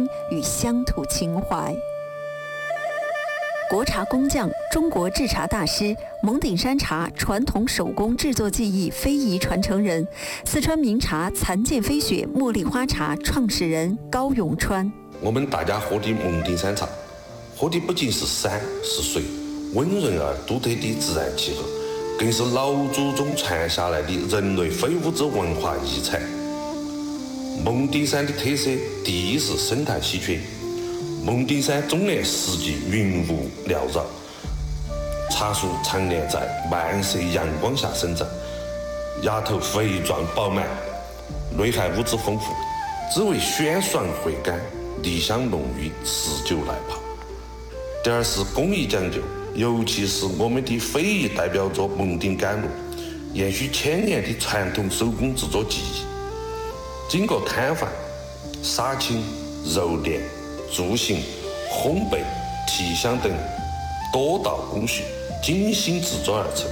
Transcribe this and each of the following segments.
与乡土情怀。国茶工匠、中国制茶大师、蒙顶山茶传统手工制作技艺非遗传承人，四川名茶残剑飞雪茉莉花茶创始人高永川。 我们大家喝的蒙顶山茶，喝的不仅是山是水，温润而独特的自然气候，更是老祖宗传下来的人类非物质文化遗产。蒙顶山的特色，第一是生态稀缺。蒙顶山终年四季云雾缭绕，茶树常年在漫射阳光下生长，芽头肥壮饱满，内含物质丰富，滋味鲜爽回甘，梨香浓郁，持久耐泡。第二是工艺讲究，尤其是我们的非遗代表作蒙顶甘露，延续1000年的传统手工制作技艺，经过摊贩、杀青、揉捻、铸型、烘焙、提香等多道工序精心制作而成。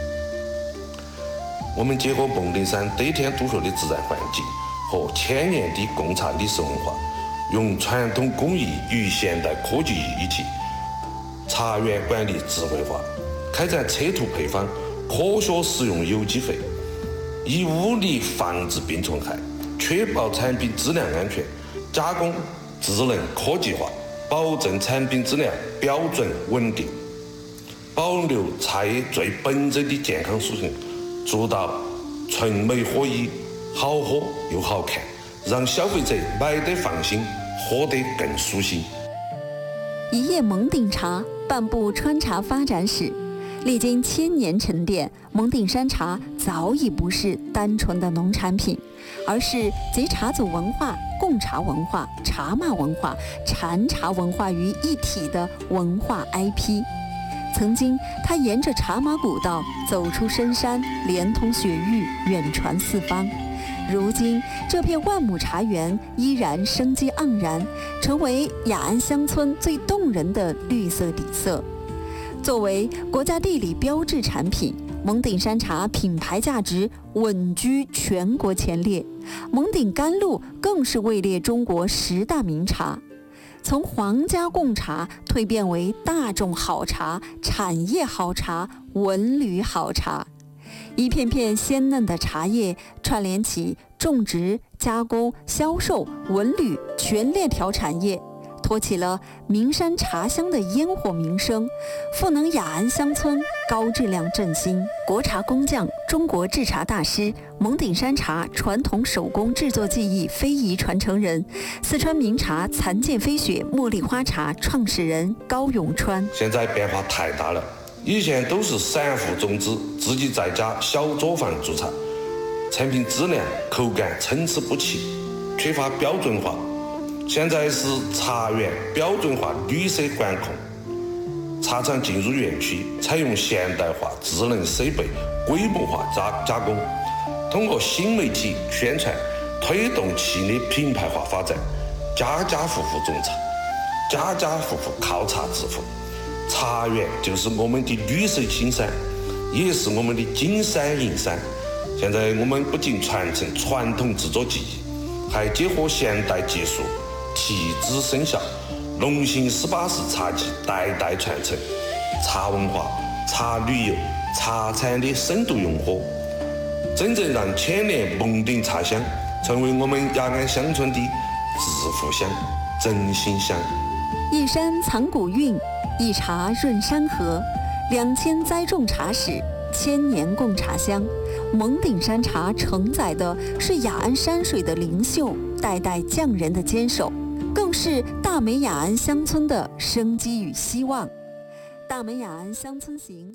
我们结合蒙顶山得天独厚的自然环境和1000年的贡茶历史文化，用传统工艺与现代科技一体，茶园管理智慧化，开展测土配方，科学使用有机肥，以物理防治病虫害，确保产品质量安全，加工智能科技化，保证产品质量标准稳定，保留茶叶最本真的健康属性，做到纯美合一，好喝又好看，让消费者买得放心，喝得更舒心。 一夜蒙顶茶，半部川茶发展史。历经1000年沉淀，蒙顶山茶早已不是单纯的农产品，而是集茶祖文化、贡茶文化、茶马文化、禅茶文化于一体的文化 IP。曾经，它沿着茶马古道走出深山，连通雪域，远传四方。如今，这片万亩茶园依然生机盎然，成为雅安乡村最动人的绿色底色。作为国家地理标志产品，蒙顶山茶品牌价值稳居全国前列，蒙顶甘露更是位列中国10大名茶。从皇家贡茶蜕变为大众好茶、产业好茶、文旅好茶，一片片鲜嫩的茶叶串联起种植、加工、销售、文旅全链条产业，托起了名山茶乡的烟火名声，赋能雅安乡村高质量振兴。国茶工匠、中国制茶大师、蒙顶山茶传统手工制作技艺非遗传承人，四川名茶残剑飞雪茉莉花茶创始人高永川。 现在变化太大了，以前都是散户种植，自己在家小作坊做茶，产品质量、口感参差不齐，缺乏标准化。现在是茶园标准化绿色管控，茶厂进入园区，采用现代化智能设备规模化加工，通过新媒体宣传推动企业品牌化发展，家家户户种茶，家家户户靠茶致富。茶园就是我们的绿色青山，也是我们的金山银山。现在我们不仅传承传统制作技艺，还结合现代技术，提质生效，龙兴18式茶技代代传承，茶文化、茶旅游、茶产的深度融合，真正让1000年蒙顶茶乡成为我们雅安乡村的致富乡、振兴乡。 一山藏古韵，一茶润山河，2000栽种茶史，1000年贡茶香。蒙顶山茶承载的是雅安山水的灵秀，代代匠人的坚守，更是大美雅安乡村的生机与希望。大美雅安乡村行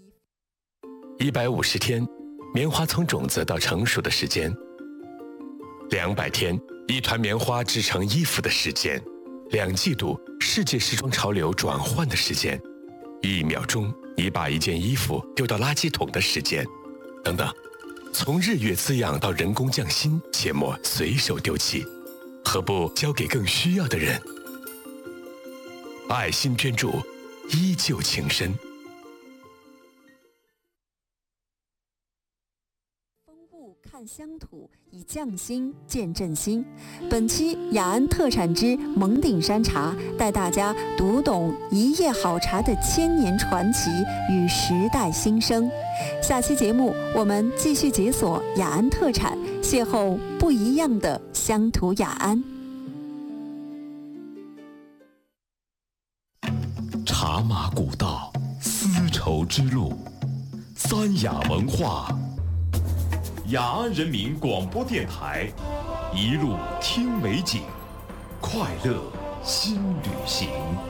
150天，棉花从种子到成熟的时间；200天，一团棉花织成衣服的时间；2季度，世界时装潮流转换的时间；1秒钟，你把一件衣服丢到垃圾桶的时间，等等。从日月滋养到人工匠心，切莫随手丢弃，何不交给更需要的人？爱心捐助，依旧情深。 风物开探乡土，以匠心见振兴。本期雅安特产之蒙顶山茶，带大家读懂一叶好茶的千年传奇与时代新生。下期节目我们继续解锁雅安特产，邂逅不一样的乡土雅安。 茶马古道，丝绸之路，三雅文化。雅安人民广播电台，一路听美景，快乐新旅行。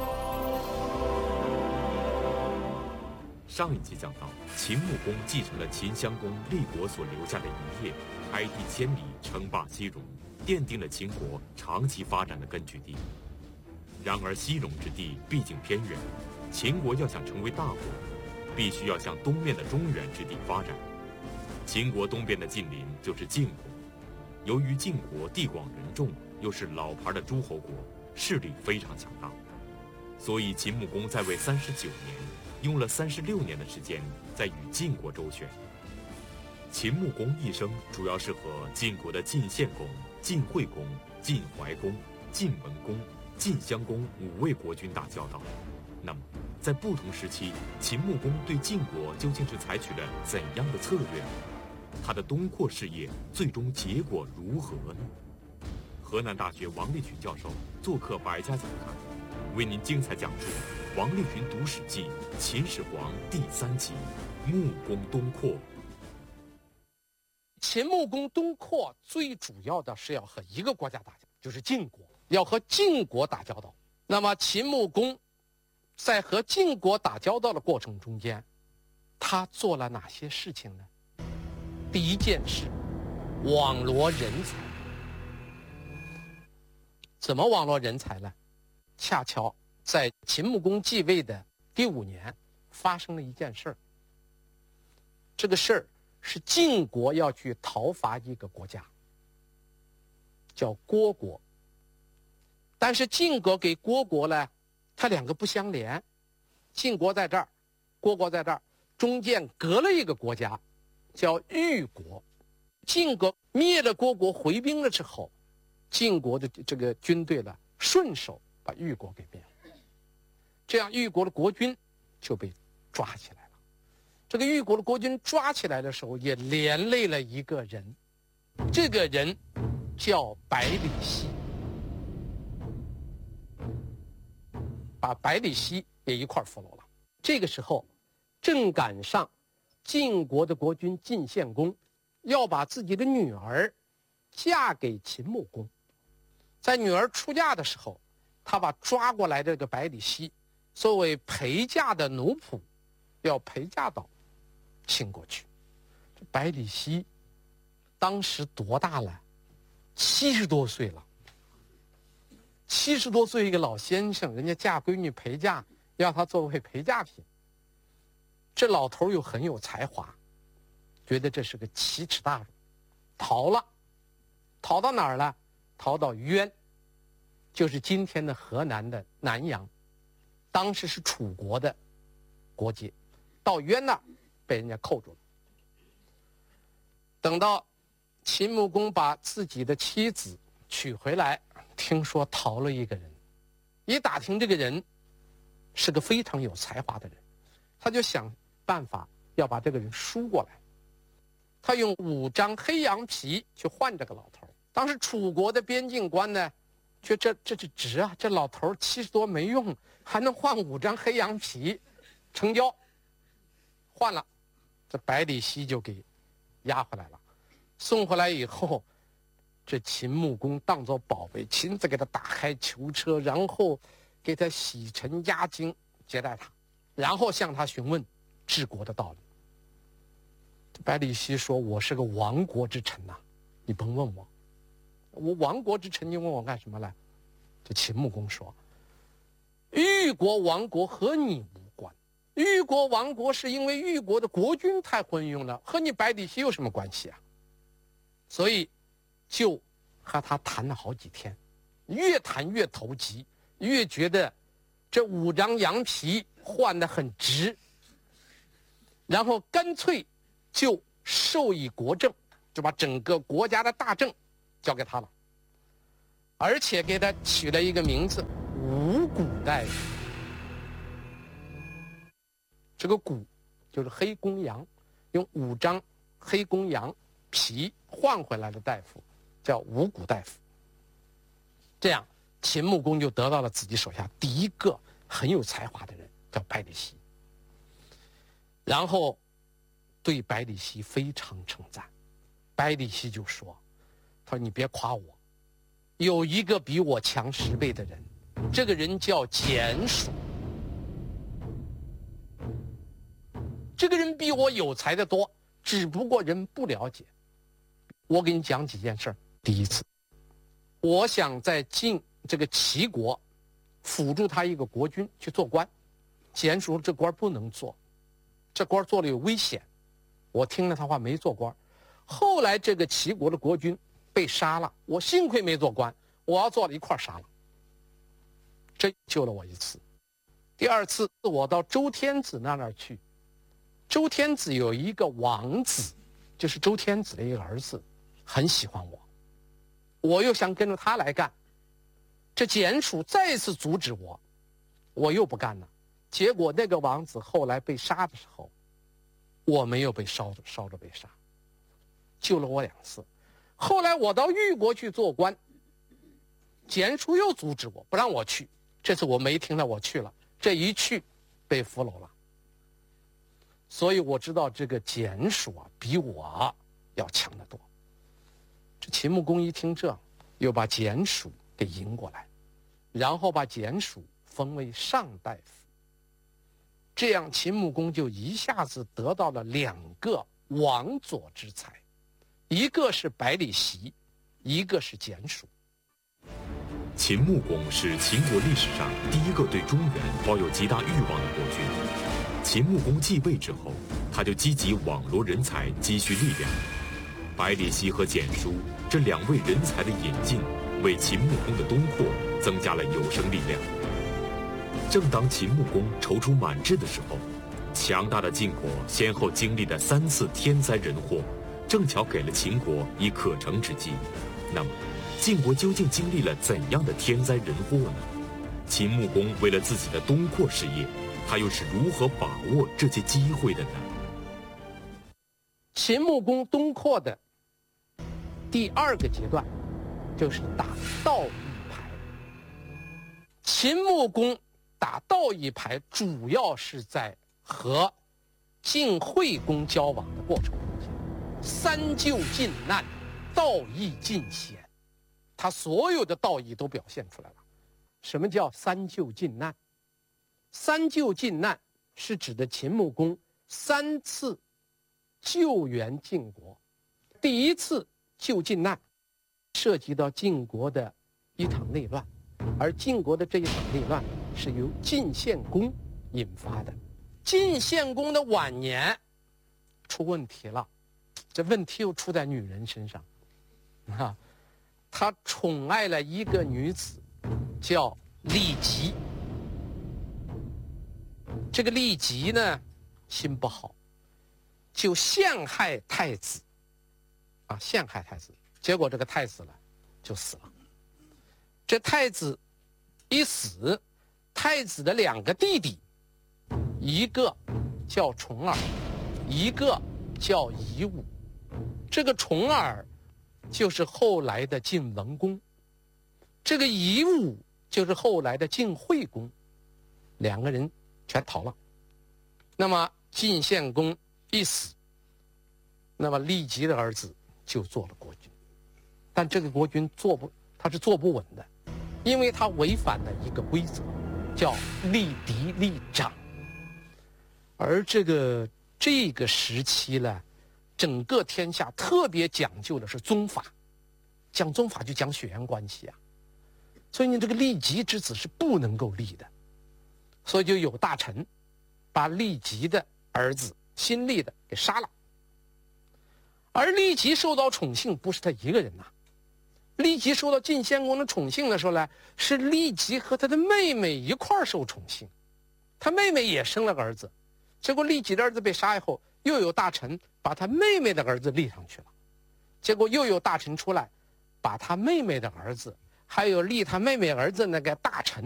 上一集讲到，秦穆公继承了秦襄公立国所留下的遗业，开辟千里，称霸西戎，奠定了秦国长期发展的根据地。然而西戎之地毕竟偏远，秦国要想成为大国，必须要向东面的中原之地发展。秦国东边的近邻就是晋国，由于晋国地广人众，又是老牌的诸侯国，势力非常强大，所以秦穆公在位39年，用了36年的时间在与晋国周旋。秦穆公一生主要是和晋国的晋献公、晋惠公、晋怀公、晋文公、晋襄公5位国君打交道。那么在不同时期，秦穆公对晋国究竟是采取了怎样的策略呢？他的东扩事业最终结果如何呢？河南大学王立群教授做客百家讲坛，为您精彩讲述王立群读史记秦始皇第3集穆公东扩。 秦穆公东扩最主要的是要和一个国家打交道，就是晋国，要和晋国打交道。那么秦穆公在和晋国打交道的过程中间，他做了哪些事情呢？第一件事，网罗人才。怎么网罗人才呢？恰巧在秦穆公继位的第5年，发生了一件事儿。这个事儿是晋国要去讨伐一个国家，叫虢国。但是晋国给虢国呢，它两个不相连，晋国在这儿，虢国在这儿，中间隔了一个国家，叫豫国。晋国灭了虢国，回兵了之后，晋国的这个军队呢，顺手把豫国给灭了，这样豫国的国君就被抓起来了。这个豫国的国君抓起来的时候，也连累了一个人，这个人叫百里奚，把百里奚也一块俘虏了。这个时候正赶上晋国的国君晋献公要把自己的女儿嫁给秦穆公，在女儿出嫁的时候，他把抓过来的这个百里奚作为陪嫁的奴仆，要陪嫁到秦国去。这百里奚当时多大了？70多岁了。70多岁一个老先生，人家嫁闺女陪嫁，要他作为陪嫁品。这老头又很有才华，觉得这是个奇耻大辱，逃了。逃到哪儿了？逃到渊，就是今天的河南的南阳，当时是楚国的国界。到渊那儿被人家扣住了。等到秦穆公把自己的妻子娶回来，听说逃了一个人，一打听这个人是个非常有才华的人，他就想办法要把这个人赎过来。他用5张黑羊皮去换这个老头。当时楚国的边境官呢，觉得这值啊，这老头70多没用，还能换5张黑羊皮，成交，换了。这百里奚就给押回来了。送回来以后，这秦穆公当作宝贝，亲自给他打开囚车，然后给他洗尘压惊，接待他，然后向他询问治国的道理。这百里奚说：“我是个亡国之臣呐，你甭问我，我亡国之臣，你问我干什么来？”这秦穆公说：“豫国亡国和你无关，豫国亡国是因为豫国的国君太昏庸了，和你百里奚有什么关系啊？”所以就和他谈了好几天，越谈越投机，越觉得这5张羊皮换得很值，然后干脆就授以国政， 就把整个国家的大政交给他了，而且给他取了一个名字五谷大夫。这个谷就是黑公羊，用5张黑公羊皮换回来的大夫，叫五谷大夫。这样，秦穆公就得到了自己手下第一个很有才华的人，叫百里奚。然后对百里奚非常称赞。百里奚就说：“他说你别夸我，有一个比我强10倍的人，这个人叫简叔。这个人比我有才的多，只不过人不了解。我给你讲几件事儿。第一次，我想在这个齐国辅助他一个国君去做官，简叔说这官不能做，这官做了有危险。我听了他话没做官。后来这个齐国的国君被杀了，我幸亏没做官，我要做了一块杀了。这救了我一次。第二次，我到周天子那儿去，周天子有一个王子，就是周天子的一个儿子，很喜欢我，我又想跟着他来干。这简叔再次阻止我，我又不干了。结果那个王子后来被杀的时候，我没有被烧着被杀，救了我2次。后来我到豫国去做官，简叔又阻止我，不让我去。这次我没听到，我去了，这一去被俘虏了。所以我知道这个简叔啊，比我要强得多。这秦穆公一听这，又把简叔给迎过来，然后把简叔封为上大夫。这样秦穆公就一下子得到了2个王佐之才，一个是百里奚，一个是简叔。 秦穆公是秦国历史上第一个对中原抱有极大欲望的国君。秦穆公继位之后，他就积极网罗人才，积蓄力量。百里奚和简叔这2位人才的引进，为秦穆公的东扩增加了有生力量。正当秦穆公踌躇满志的时候，强大的晋国先后经历了3次天灾人祸，正巧给了秦国以可乘之机。那么，晋国究竟经历了怎样的天灾人祸呢？秦穆公为了自己的东扩事业，他又是如何把握这些机会的呢？ 秦穆公东扩的第2个阶段，就是打道义牌。秦穆公打道义牌，主要是在和晋惠公交往的过程中间，三救晋难，道义尽显，他所有的道义都表现出来了。什么叫三救晋难？三救晋难是指的秦穆公3次救援晋国。第1次救晋难，涉及到晋国的一场内乱，而晋国的这一场内乱是由晋献公引发的。晋献公的晚年出问题了，这问题又出在女人身上啊，他宠爱了一个女子，叫骊姬。这个骊姬呢，心不好，就陷害太子，陷害太子。结果这个太子呢，就死了。这太子一死，太子的2个弟弟，一个叫重耳，一个叫夷吾。这个重耳就是后来的晋文公，这个夷吾就是后来的晋惠公，2个人全逃了。那么晋献公一死，那么骊姬的儿子就做了国君，但这个国君他是坐不稳的，因为他违反了一个规则，叫立嫡立长。而这个时期呢，整个天下特别讲究的是宗法，讲宗法就讲血缘关系啊，所以你这个骊姬之子是不能够立的，所以就有大臣把骊姬的儿子新立的给杀了。而骊姬受到宠幸不是他一个人呐，骊姬受到晋献公的宠幸的时候呢，是骊姬和他的妹妹一块儿受宠幸，他妹妹也生了个儿子，结果骊姬的儿子被杀以后，又有大臣把他妹妹的儿子立上去了， 结果又有大臣出来，把他妹妹的儿子，还有立他妹妹儿子那个大臣